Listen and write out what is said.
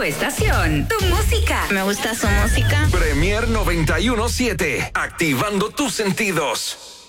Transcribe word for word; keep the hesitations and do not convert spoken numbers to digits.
Tu estación, tu música. Me gusta su música. Premier noventa y uno punto siete. Activando tus sentidos.